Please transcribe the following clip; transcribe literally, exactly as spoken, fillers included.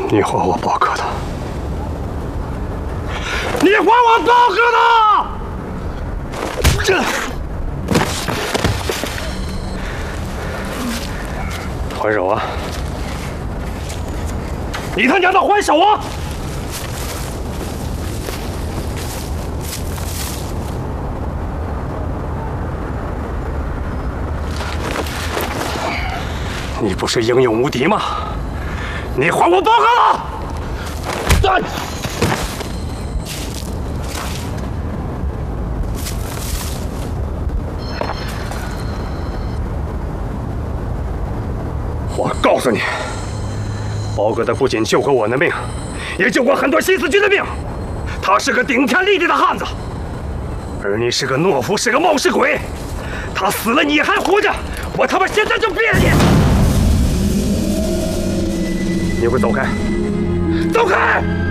你还我包哥的！你还我包哥的！这还手啊！你他娘的还手啊！你不是英勇无敌吗？你还我包哥的！啊！我告诉你，包哥他不仅救过我的命，也救过很多新四军的命。他是个顶天立地的汉子，而你是个懦夫，是个冒失鬼。他死了，你还活着，我他妈现在就毙了你！你给我走开！走开！